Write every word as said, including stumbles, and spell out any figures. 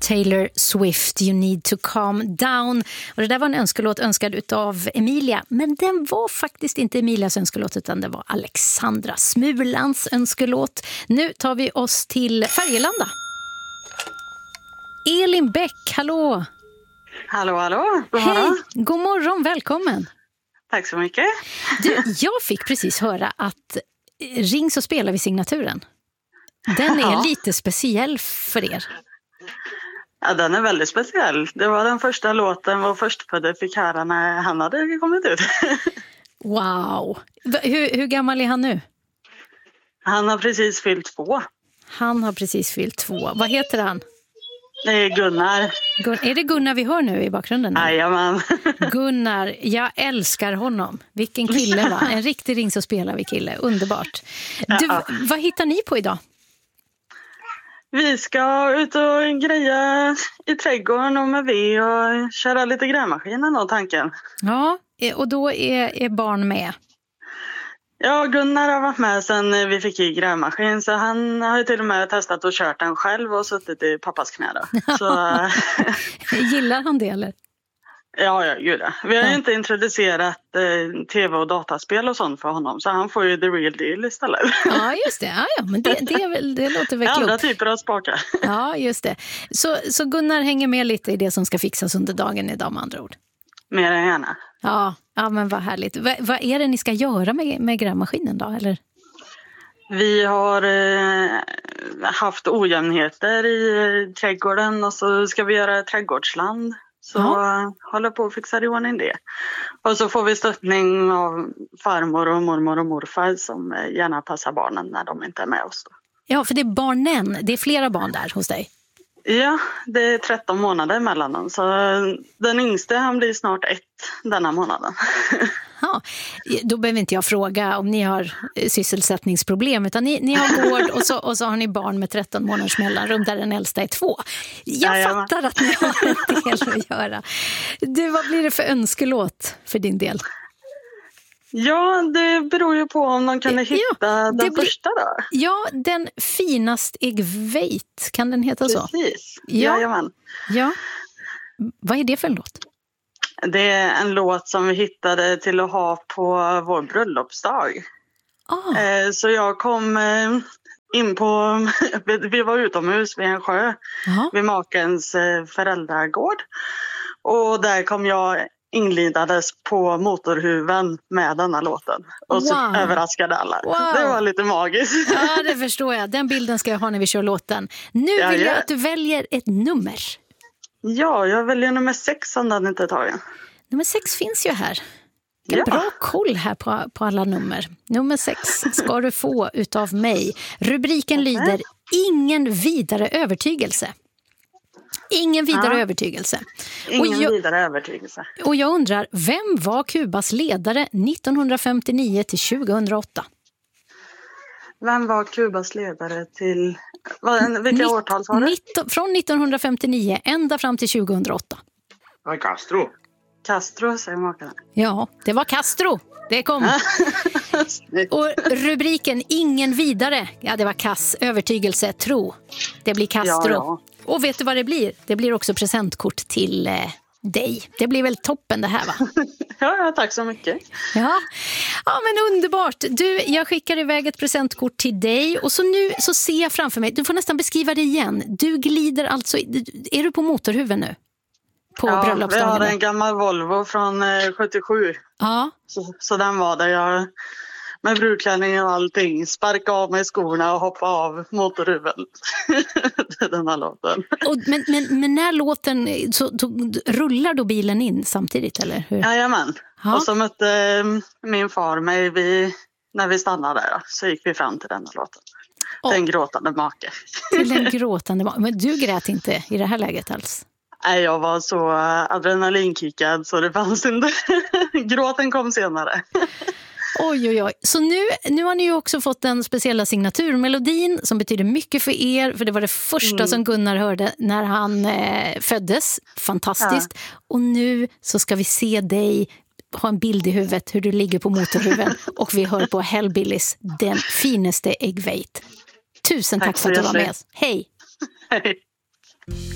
Taylor Swift, You Need to Calm Down. Och det där var en önskelåt önskad utav Emilia. Men den var faktiskt inte Emilias önskelåt utan det var Alexandra Smulans önskelåt. Nu tar vi oss till Färgelanda. Elin Bäck, hallå! Hallå, hallå! God Hej, morgon. god morgon, välkommen! Tack så mycket. Du, jag fick precis höra att Ring så spelar vi signaturen. Den är Ja. lite speciell för er. Ja, den är väldigt speciell. Det var den första låten vår förstfödde fick höra när han hade kommit ut. Wow! Hur, hur gammal är han nu? Han har precis fyllt två. Han har precis fyllt två. Vad heter han? Det är Gunnar. Gun- är det Gunnar vi hör nu i bakgrunden? Jajamän. Gunnar, jag älskar honom. Vilken kille, va? En riktig Ring så spelar vi kille. Underbart. Du, Ja. vad hittar ni på idag? Vi ska ut och greja i trädgården och med ved och köra lite grävmaskinen och tanken. Ja, och då är, är barn med. Ja, Gunnar har varit med sedan vi fick i grävmaskin så han har ju till och med testat och kört den själv och suttit i pappas knä då. Så, Gillar han det eller? ja, ja, gud ja. Vi har ju Ja. inte introducerat eh, tv- och dataspel och sånt för honom så han får ju the real deal istället. Ja, just det. Ja, ja, men det, det, är väl, det låter väl Andra klokt. typer av spakar. Ja, just det. Så, så Gunnar hänger med lite i det som ska fixas under dagen idag med andra ord. Mer än gärna. Ja, ja men vad härligt. Va, vad är det ni ska göra med, med grävmaskinen då? Eller? Vi har eh, haft ojämnheter i eh, trädgården och så ska vi göra ett trädgårdsland. Så Ja. eh, håller på att fixa i ordning det. Och så får vi stöttning av farmor och mormor och morfar som eh, gärna passar barnen när de inte är med oss då. Ja, för det är barnen. Det är flera barn där hos dig. Ja, det är tretton månader mellan dem. Så den yngste han blir snart ett denna månaden. Ja, då behöver inte jag fråga om ni har sysselsättningsproblem utan ni, ni har gård och så, och så har ni barn med tretton månaders mellanrum där den äldsta är två. Jag Jajamän. fattar att ni har en del att göra. Du, vad blir det för önskelåt för din del? Ja, det beror ju på om de kunde Ja, hitta det den blir- första då. Ja, den finast jag vet. Kan den heta så? Precis, Ja. jajamän. Ja. Vad är det för en låt? Det är en låt som vi hittade till att ha på vår bröllopsdag. Ah, Eh, Så jag kom eh, in på, vi var utomhus vid en sjö, ja. vid makens eh, föräldragård. Och där kom jag inlindades på motorhuven med denna låten. Och så Wow. överraskade alla. Wow. Det var lite magiskt. Ja, det förstår jag. Den bilden ska jag ha när vi kör låten. Nu Ja, vill jag ja. att du väljer ett nummer. Ja, jag väljer nummer sex om den inte är tagen. Nummer sex finns ju här. En Ja. bra koll här på, på alla nummer. Nummer sex ska du få utav mig. Rubriken lyder Ingen vidare övertygelse. Ingen vidare Ja. övertygelse. Ingen och, jag, vidare övertygelse. och jag undrar, vem var Kubas ledare nittonhundrafemtionio till tjugohundraåtta? Vem var Kubas ledare till... Vad, vilka Nitt- årtal var det? nitton från nittonhundrafemtionio ända fram till tjugohundraåtta. Ja, Castro. Castro, säger makarna. Ja, det var Castro. Det kom. Och rubriken Ingen vidare. Ja, det var kass. Övertygelse, tro. Det blir Castro. Ja, ja. Och vet du vad det blir? Det blir också presentkort till eh, dig. Det blir väl toppen det här, va? Ja, ja, tack så mycket. Ja. Ja, men underbart. Du, jag skickar iväg ett presentkort till dig. Och så nu så ser jag framför mig. Du får nästan beskriva det igen. Du glider alltså... Är du på motorhuven nu? På Ja, vi bröllopsdagen? har där? en gammal Volvo från eh, sjuttiosju. Ja. Så, så den var där jag med brudklänning och allting sparka av mig skorna och hoppa av motorhuven. Den här låten. Och, men, men, men när låten, så, så rullar då bilen in samtidigt, eller hur? Jajamän. Ja. Och så mötte eh, min far mig vid, när vi stannade där. Så gick vi fram till den här låten. Åh. Den gråtande make. Till en gråtande ma- Men du grät inte i det här läget alls? Nej, jag var så adrenalinkickad så det fanns inte. Gråten kom senare. Oj, oj, oj. Så nu, nu har ni ju också fått den speciella signaturmelodin som betyder mycket för er. För det var det första Mm. som Gunnar hörde när han eh, föddes. Fantastiskt. Och nu så ska vi se dig ha en bild i huvudet hur du ligger på motorhuven. Och vi hör på Hellbillies, den finaste jag vet. Tusen tack, Tack för att så du var med hjärtligt. oss. Hej! Hej.